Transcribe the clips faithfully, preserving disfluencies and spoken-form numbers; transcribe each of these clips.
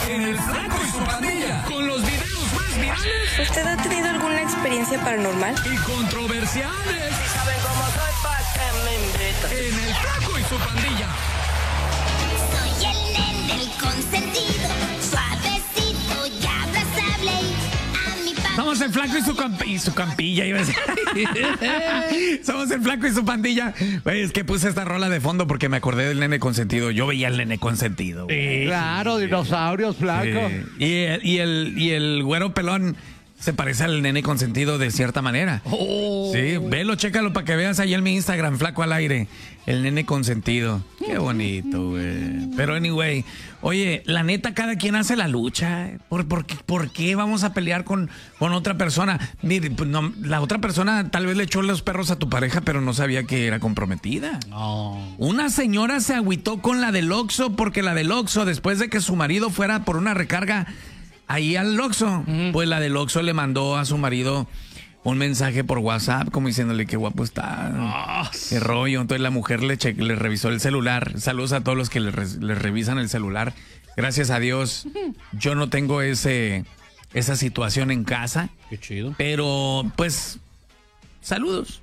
en El Flaco y su Pandilla. Con los videos más virales. ¿Usted ha tenido alguna experiencia paranormal? Y controversiales. Si saben cómo soy, pa' que me invitan. En El Flaco y su Pandilla. Soy el nene del consentido, suavecito y abrazable. A mi papá. Somos el Flaco y su, camp- y su campilla, iba a decir. Somos el Flaco y su Pandilla. Güey, es que puse esta rola de fondo porque me acordé del nene consentido. Yo veía al nene consentido. Sí, claro, dinosaurios, Flaco. Sí. Y, el, y, el, y el güero pelón se parece al nene consentido de cierta manera. Oh. Sí, velo, chécalo para que veas ahí en mi Instagram, Flaco al aire. El nene consentido. Qué bonito, güey. Pero anyway, oye, la neta, cada quien hace la lucha. ¿Por, por, qué, por qué vamos a pelear con, con otra persona? Mire, pues, no, la otra persona tal vez le echó los perros a tu pareja, pero no sabía que era comprometida. Oh. Una señora se agüitó con la del Oxxo porque la del Oxxo, después de que su marido fuera por una recarga ahí al Oxxo, mm. pues la del Oxxo le mandó a su marido un mensaje por WhatsApp como diciéndole qué guapo está, oh. qué rollo. Entonces la mujer le, che- le revisó el celular. Saludos a todos los que le, re- le revisan el celular. Gracias a Dios, yo no tengo ese esa situación en casa. Qué chido. Pero pues saludos.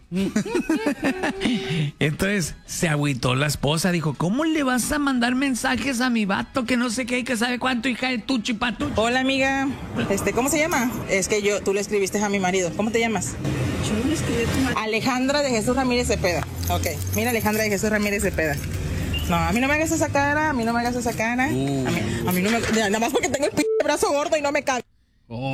Entonces se agüitó la esposa, dijo, ¿cómo le vas a mandar mensajes a mi vato que no sé qué y que sabe cuánto, hija de tu chipatu? Hola amiga, este, ¿cómo se llama? Es que yo, tú le escribiste a mi marido. ¿Cómo te llamas? Yo no le escribí a tu marido. Alejandra de Jesús Ramírez Cepeda. Ok, mira Alejandra de Jesús Ramírez Cepeda. No, a mí no me hagas esa cara, a mí no me hagas esa cara. Uh. A, mí, a mí no me... Nada más porque tengo el p*** brazo gordo y no me cabe. Oh.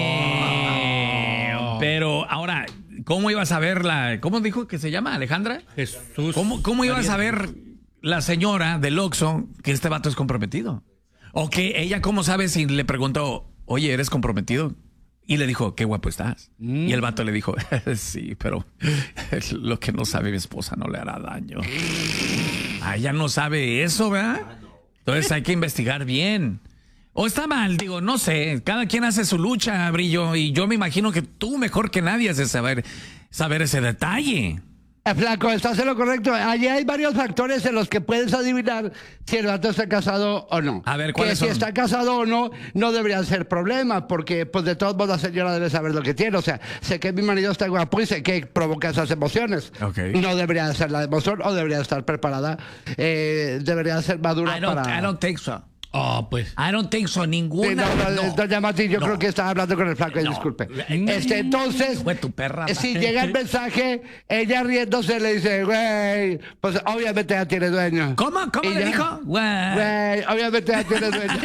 Damn. Pero ahora, ¿cómo ibas a ver la... ¿Cómo dijo que se llama? ¿Alejandra? Jesús. ¿Cómo, cómo ibas a ver la señora del Oxxo que este vato es comprometido? O que ella, ¿cómo sabe si le preguntó, oye, ¿eres comprometido? Y le dijo, qué guapo estás. Mm. Y el vato le dijo, sí, pero lo que no sabe mi esposa no le hará daño. Ah, ella no sabe eso, ¿verdad? Entonces hay que investigar bien. O está mal, digo, no sé. Cada quien hace su lucha, Brillo. Y yo me imagino que tú mejor que nadie has de saber, saber ese detalle. Eh, Flaco, estás en lo correcto. Allí hay varios factores en los que puedes adivinar si el vato está casado o no. A ver, ¿cuáles que son? Si está casado o no, no debería ser problema, porque pues de todos modos la señora debe saber lo que tiene. O sea, sé que mi marido está guapo y sé que provoca esas emociones. Okay. No debería ser la emoción o debería estar preparada. Eh, debería ser madura I don't, para... I don't think so. Oh, pues. I don't think so, ninguna. Sí, no, no, no. Doña Mati, yo No. creo que estaba hablando con el Flaco, No. disculpe. Este, entonces, Fue tu perra. si llega el mensaje, ella riéndose le dice, güey, pues obviamente ya tiene dueño. ¿Cómo? ¿Cómo Y le ya, dijo? Güey, obviamente ya tiene dueño.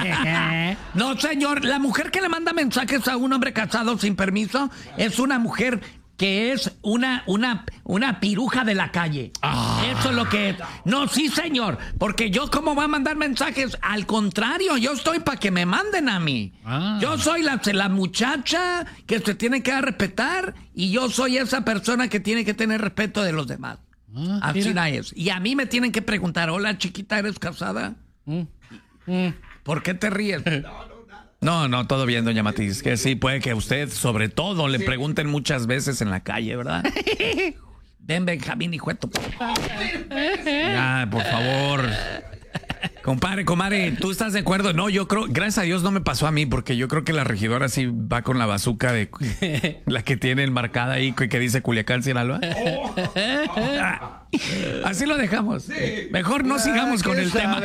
No, señor, la mujer que le manda mensajes a un hombre casado sin permiso es una mujer que es una, una, una piruja de la calle. Ah. Eso es lo que es. No, sí, señor, porque yo cómo voy a mandar mensajes, al contrario, yo estoy para que me manden a mí. Ah. Yo soy la, la muchacha que se tiene que respetar y yo soy esa persona que tiene que tener respeto de los demás. Ah, así no es. Y a mí me tienen que preguntar, hola chiquita, ¿eres casada? Mm. Mm. ¿Por qué te ríes? No, no, todo bien, doña Matiz. Que sí, puede que a usted, sobre todo, le pregunten muchas veces en la calle, ¿verdad? Ven, Benjamín, hijo de tu... Ya, por favor. Compadre, comadre, ¿tú estás de acuerdo? No, yo creo, gracias a Dios no me pasó a mí, porque yo creo que la regidora sí va con la bazuca de la que tiene enmarcada ahí, que dice Culiacán, Sinaloa. Ah, así lo dejamos. Mejor no sigamos con el tema.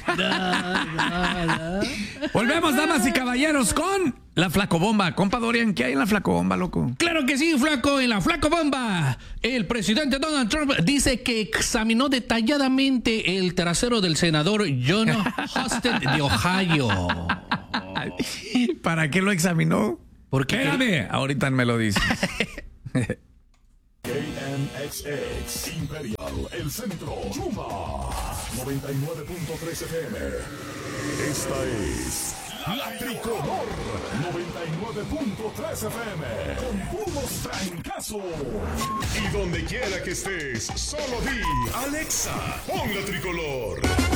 Volvemos, damas y caballeros, con la Flacobomba. Compa Dorian, ¿qué hay en la Flacobomba, loco? Claro que sí, Flaco, en la Flacobomba. El presidente Donald Trump dice que examinó detalladamente el trasero del senador Jon Husted de Ohio. ¿Para qué lo examinó? ¿Por qué? Espérame, ahorita me lo dices. K N X X Imperial, El Centro, Yuma, noventa y nueve punto tres F M. Esta es La Tricolor, noventa y nueve punto tres F M, con puros trancazos. Y donde quiera que estés, solo di, Alexa, pon La Tricolor.